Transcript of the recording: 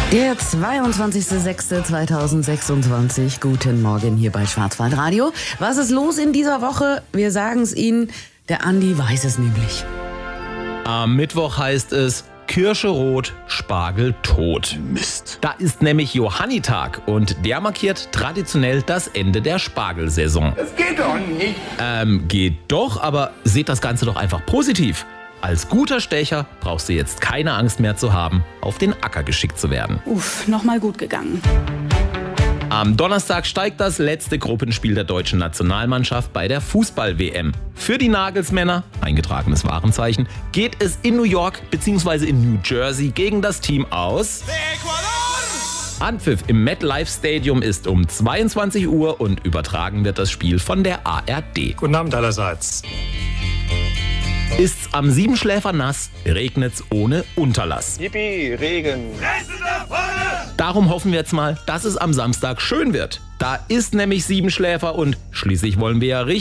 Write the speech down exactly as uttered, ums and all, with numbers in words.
Der zweiundzwanzigster sechster zweitausendsechsundzwanzig. Guten Morgen hier bei Schwarzwaldradio. Was ist los in dieser Woche? Wir sagen es Ihnen. Der Andi weiß es nämlich. Am Mittwoch heißt es Kirsche rot, Spargel tot. Mist. Da ist nämlich Johannitag und der markiert traditionell das Ende der Spargelsaison. Das geht doch nicht. Ähm, geht doch, aber seht das Ganze doch einfach positiv. Als guter Stecher brauchst du jetzt keine Angst mehr zu haben, auf den Acker geschickt zu werden. Uff, nochmal gut gegangen. Am Donnerstag steigt das letzte Gruppenspiel der deutschen Nationalmannschaft bei der Fußball-W M. Für die Nagelsmänner, eingetragenes Warenzeichen, geht es in New York bzw. in New Jersey gegen das Team aus Ecuador. Anpfiff im MetLife Stadium ist um zweiundzwanzig Uhr und übertragen wird das Spiel von der A R D. Guten Abend allerseits. Ist's am Siebenschläfer nass, regnet's ohne Unterlass. Yippie, Regen. Darum hoffen wir jetzt mal, dass es am Samstag schön wird. Da ist nämlich Siebenschläfer und schließlich wollen wir ja richtig